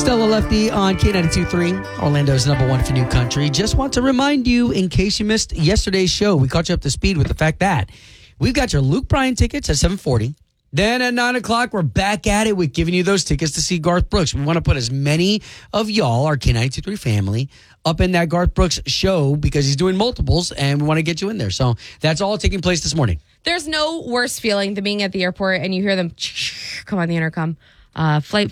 Stella Lefty on K92.3, Orlando's number one for new country. Just want to remind you, in case you missed yesterday's show, we caught you up to speed with the fact that we've got your Luke Bryan tickets at 7:40. Then at 9 o'clock, we're back at it with giving you those tickets to see Garth Brooks. We want to put as many of y'all, our K92.3 family, up in that Garth Brooks show because he's doing multiples, and we want to get you in there. So that's all taking place this morning. There's no worse feeling than being at the airport and you hear them come on the intercom. Flight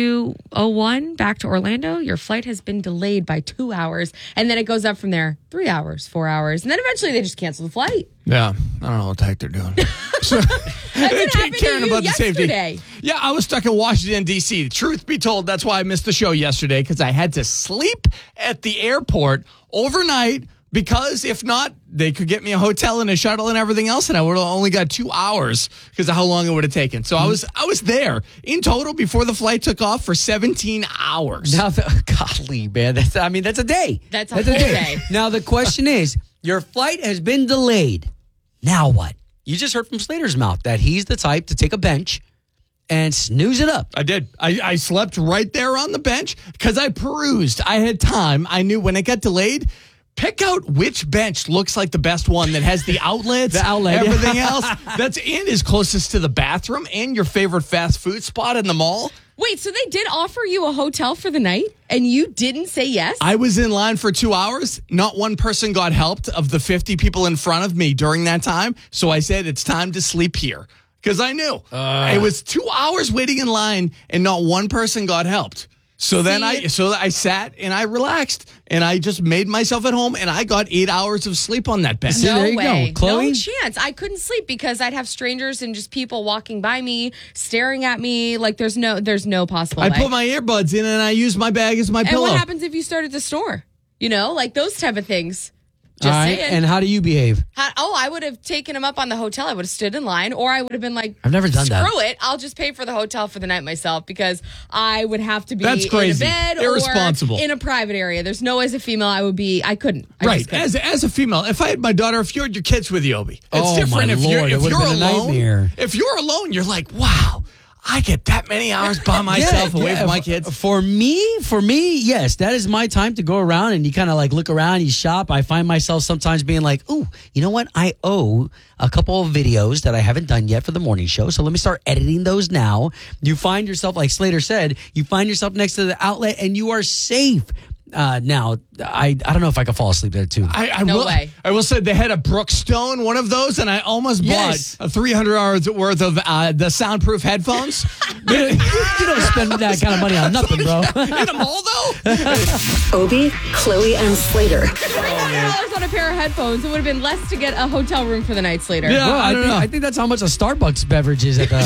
4201 back to Orlando. Your flight has been delayed by 2 hours. And then it goes up from there 3 hours, 4 hours. And then eventually they just cancel the flight. Yeah, I don't know what the heck they're doing. So, That's what happened to you yesterday. Yeah, I was stuck in Washington, D.C. Truth be told, that's why I missed the show yesterday, because I had to sleep at the airport overnight. Because if not, they could get me a hotel and a shuttle and everything else, and I would have only got 2 hours because of how long it would have taken. So I was there in total before the flight took off for 17 hours. Now, golly, man, that's a day. That's a whole day. Now the question is, your flight has been delayed. Now what? You just heard from Slater's mouth that he's the type to take a bench and snooze it up. I did. I slept right there on the bench because I perused. I had time. I knew when it got delayed. Pick out which bench looks like the best one that has the outlets, everything else that's in is closest to the bathroom and your favorite fast food spot in the mall. Wait, so they did offer you a hotel for the night and you didn't say yes? I was in line for 2 hours. Not one person got helped of the 50 people in front of me during that time. So I said, it's time to sleep here because I knew it was 2 hours waiting in line and not one person got helped. So then I sat and I relaxed and I just made myself at home and I got 8 hours of sleep on that bench. No there you way. go. Chloe? No chance. I couldn't sleep because I'd have strangers and just people walking by me, staring at me. Like there's no possible way. I put my earbuds in and I used my bag as my pillow. And what happens if you start at the store? You know, like those type of things. All Just right, saying. and how do you behave? I would have taken him up on the hotel. I would have stood in line, or I would have been like, I've never done that. Screw it. I'll just pay for the hotel for the night myself because I would have to be That's crazy. in a bed Irresponsible. or in a private area. There's no way as a female I couldn't. Right. As a female, if I had my daughter, if you had your kids with you, Obi, it's Oh, different. my If Lord, you're it would've been a alone, nightmare. if you're alone, you're like, wow, I get that many hours by myself away from my kids. For me, yes, that is my time to go around and you kind of like look around, you shop. I find myself sometimes being like, ooh, you know what? I owe a couple of videos that I haven't done yet for the morning show. So let me start editing those now. You find yourself, like Slater said, you find yourself next to the outlet and you are safe. Now, I don't know if I could fall asleep there too. No way. I will say they had a Brookstone, one of those, and I almost Yes. bought a $300 worth of the soundproof headphones. You don't spend that kind of money on nothing, bro. In a mall, though? Obie, Chloe, and Slater. $300 on a pair of headphones. It would have been less to get a hotel room for the night later. Yeah. Bro, I don't know. I think that's how much a Starbucks beverage is at the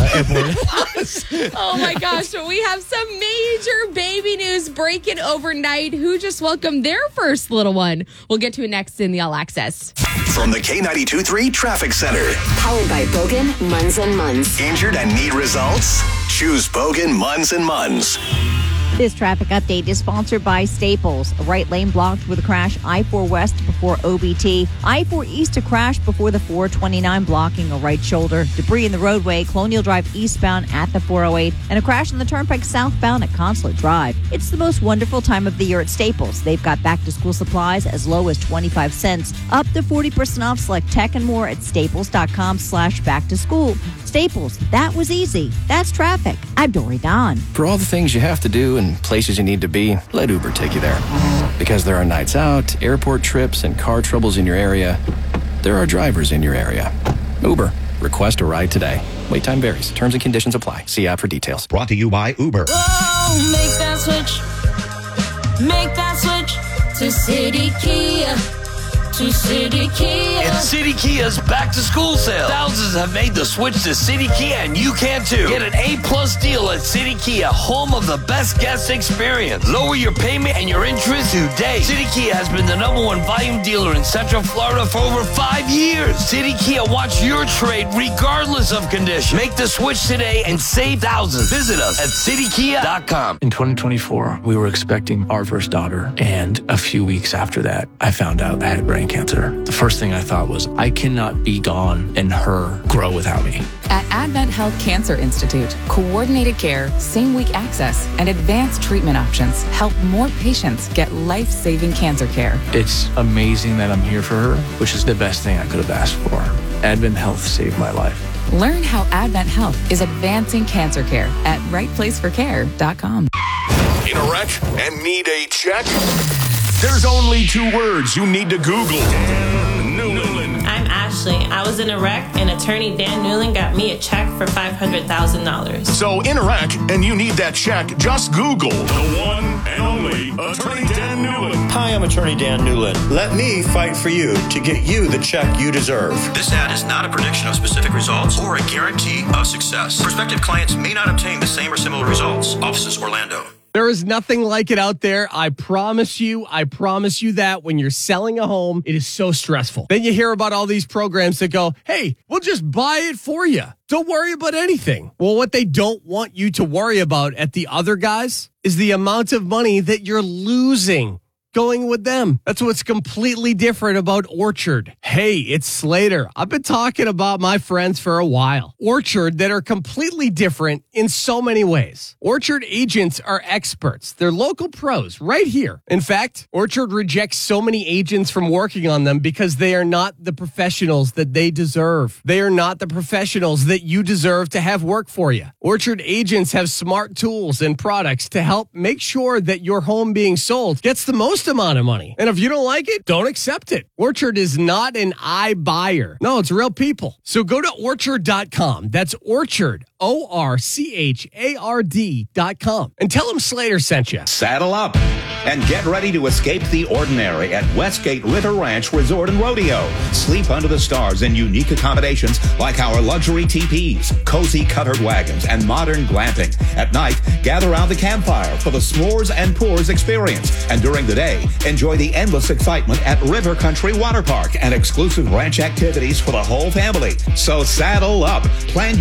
airport. Oh my gosh, so we have some major baby news breaking overnight. Who just welcomed their first little one? We'll get to it next in the All Access. From the K92.3 Traffic Center. Powered by Bogan, Munz & Munz. Injured and need results? Choose Bogan Munz & Munz. This traffic update is sponsored by Staples. A right lane blocked with a crash I-4 West before OBT. I-4 East to crash before the 429 blocking a right shoulder. Debris in the roadway, Colonial Drive eastbound at the 408. And a crash on the Turnpike southbound at Consulate Drive. It's the most wonderful time of the year at Staples. They've got back-to-school supplies as low as 25 cents. Up to 40% off select tech and more at staples.com/back-to-school. Staples, that was easy. That's traffic. I'm Dory Don. For all the things you have to do and places you need to be, let Uber take you there. Because there are nights out, airport trips, and car troubles in your area, there are drivers in your area. Uber. Request a ride today. Wait time varies. Terms and conditions apply. See app for details. Brought to you by Uber. Oh, make that switch. Make that switch to City Kia. To City Kia. It's City Kia's back-to-school sale. Thousands have made the switch to City Kia, and you can too. Get an A-plus deal at City Kia, home of the best guest experience. Lower your payment and your interest today. City Kia has been the #1 volume dealer in Central Florida for over 5 years. City Kia wants your trade regardless of condition. Make the switch today and save thousands. Visit us at citykia.com. In 2024, we were expecting our first daughter, and a few weeks after that, I found out I had brain brain cancer, the first thing I thought was, I cannot be gone and her grow without me. At Advent Health Cancer Institute, coordinated care, same-week access, and advanced treatment options help more patients get life-saving cancer care. It's amazing that I'm here for her, which is the best thing I could have asked for. Advent Health saved my life. Learn how Advent Health is advancing cancer care at rightplaceforcare.com. In a wreck and need a check? There's only 2 words you need to Google. Dan Newland. I'm Ashley. I was in a wreck, and attorney Dan Newland got me a check for $500,000. So in a wreck and you need that check, just Google the one and only Attorney Dan Newland. Hi, I'm Attorney Dan Newland. Let me fight for you to get you the check you deserve. This ad is not a prediction of specific results or a guarantee of success. Prospective clients may not obtain the same or similar results. Offices Orlando. There is nothing like it out there. I promise you that when you're selling a home, it is so stressful. Then you hear about all these programs that go, hey, we'll just buy it for you. Don't worry about anything. Well, what they don't want you to worry about at the other guys is the amount of money that you're losing going with them. That's what's completely different about Orchard. Hey, it's Slater. I've been talking about my friends for a while. Orchard that are completely different in so many ways. Orchard agents are experts. They're local pros right here. In fact, Orchard rejects so many agents from working on them because they are not the professionals that they deserve. They are not the professionals that you deserve to have work for you. Orchard agents have smart tools and products to help make sure that your home being sold gets the most amount of money. And if you don't like it, don't accept it. Orchard is not an iBuyer. No, it's real people. So go to orchard.com. That's Orchard, ORCHARD.com. And tell them Slater sent you. Saddle up and get ready to escape the ordinary at Westgate River Ranch Resort and Rodeo. Sleep under the stars in unique accommodations like our luxury teepees, cozy covered wagons, and modern glamping. At night, gather around the campfire for the s'mores and pours experience. And during the day, enjoy the endless excitement at River Country Water Park and exclusive ranch activities for the whole family. So saddle up. Plan